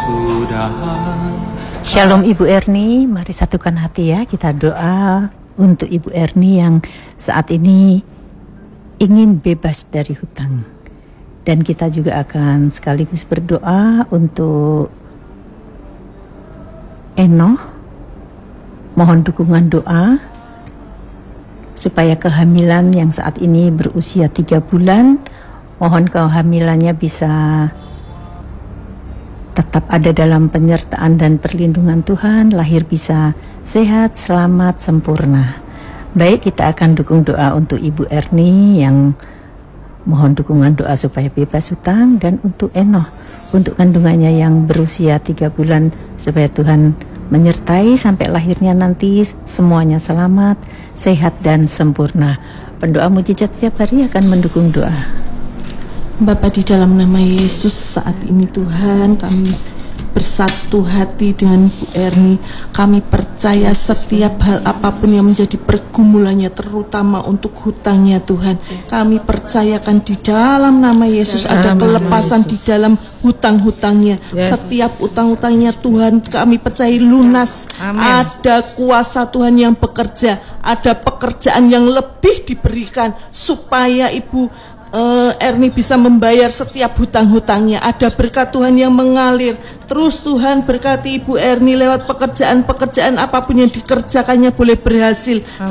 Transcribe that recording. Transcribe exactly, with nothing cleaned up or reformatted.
sudah. Shalom Ibu Erni, mari satukan hati ya, kita doa untuk Ibu Erni yang saat ini ingin bebas dari hutang. Dan kita juga akan sekaligus berdoa untuk Enoh, mohon dukungan doa supaya kehamilan yang saat ini berusia tiga bulan, mohon kehamilannya bisa tetap ada dalam penyertaan dan perlindungan Tuhan, lahir bisa sehat, selamat, sempurna. Baik, kita akan dukung doa untuk Ibu Erni yang mohon dukungan doa supaya bebas hutang, dan untuk Enoh, untuk kandungannya yang berusia tiga bulan, supaya Tuhan menyertai sampai lahirnya nanti semuanya selamat, sehat, dan sempurna. Pendoa mujizat setiap hari akan mendukung doa. Bapa, di dalam nama Yesus, saat ini Tuhan kami bersatu hati dengan Bu Erni. Kami percaya setiap hal apapun yang menjadi pergumulannya, terutama untuk hutangnya Tuhan, kami percayakan di dalam nama Yesus ada kelepasan di dalam hutang-hutangnya. Setiap hutang-hutangnya Tuhan kami percaya lunas. Ada kuasa Tuhan yang bekerja, ada pekerjaan yang lebih diberikan supaya Ibu Uh, Erni bisa membayar setiap hutang-hutangnya. Ada berkat Tuhan yang mengalir. Terus Tuhan berkati Ibu Erni lewat pekerjaan-pekerjaan apapun yang dikerjakannya boleh berhasil.